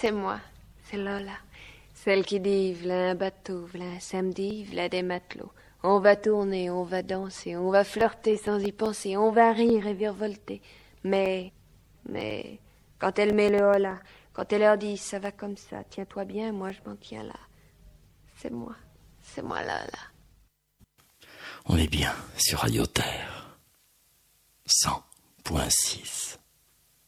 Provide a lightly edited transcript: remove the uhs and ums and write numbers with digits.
c'est moi, c'est Lola. Celle qui dit, v'là un bateau, v'là un samedi, v'là des matelots. On va tourner, on va danser, on va flirter sans y penser, on va rire et virevolter. Mais, quand elle met le hola, quand elle leur dit, ça va comme ça, tiens-toi bien, moi je m'en tiens là. C'est moi Lola. On est bien sur Radio Terre 100.6.